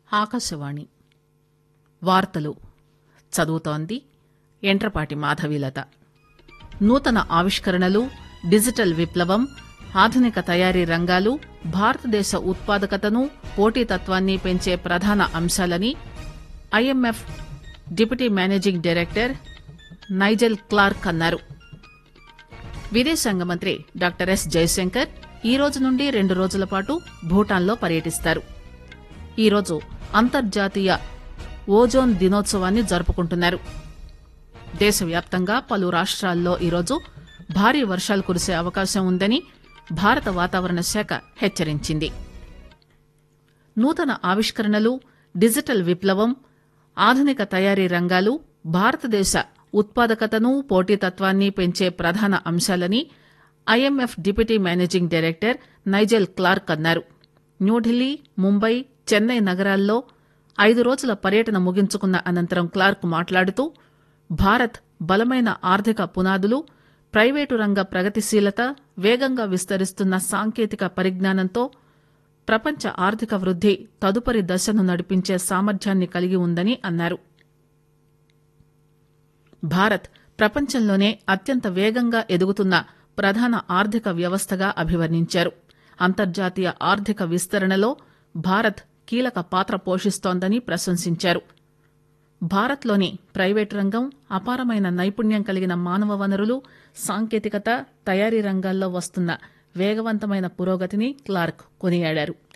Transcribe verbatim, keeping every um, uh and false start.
ఆకాశవాణి వార్తలు చదువుతోంది ఎంట్రపాటి మాధవీలత. నూతన ఆవిష్కరణలు, డిజిటల్ విప్లవం, ఆధునిక తయారీ రంగాలు భారతదేశ ఉత్పాదకతను, పోటీతత్వాన్ని పెంచే ప్రధాన అంశాలని IMF deputy managing director Nigel Clark అన్నారు. విదేశాంగ మంత్రి డాక్టర్ ఎస్ జయశంకర్ ఈ రోజు నుండి రెండు రోజుల పాటు భూటాన్లో పర్యటిస్తారు. ఈరోజు అంతర్జాతీయ ఓజోన్ దినోత్సవాన్ని జరుపుకుంటున్నారు. దేశవ్యాప్తంగా పలు రాష్ట్రాల్లో ఈరోజు భారీ వర్షాలు కురిసే అవకాశం ఉందని భారత వాతావరణ శాఖ హెచ్చరించింది. నూతన ఆవిష్కరణలు, డిజిటల్ విప్లవం, ఆధునిక తయారీ రంగాలు భారతదేశ ఉత్పాదకతను, పోటీతత్వాన్ని పెంచే ప్రధాన అంశాలని IMF deputy managing director Nigel Clark అన్నారు. న్యూఢిల్లీ, ముంబై, చెన్నై నగరాల్లో ఐదు రోజుల పర్యటన ముగించుకున్న అనంతరం క్లార్క్ మాట్లాడుతూ భారత్ బలమైన ఆర్థిక పునాదులు, ప్రైవేటు రంగ ప్రగతిశీలత, వేగంగా విస్తరిస్తున్న సాంకేతిక పరిజ్ఞానంతో ప్రపంచ ఆర్థిక వృద్ది తదుపరి దశను నడిపించే సామర్థ్యాన్ని కలిగి ఉందని అన్నారు. భారత్ ప్రపంచంలోనే అత్యంత వేగంగా ఎదుగుతున్న ప్రధాన ఆర్థిక వ్యవస్థగా అభివర్ణించారు. అంతర్జాతీయ ఆర్థిక విస్తరణలో భారత్ కీలక పాత్ర పోషిస్తోందని ప్రశంసించారు. భారత్లోని ప్రైవేటు రంగం అపారమైన నైపుణ్యం కలిగిన మానవ వనరులు, సాంకేతికత, తయారీ రంగాల్లో వస్తున్న వేగవంతమైన పురోగతిని క్లార్క్ కొనియాడారు.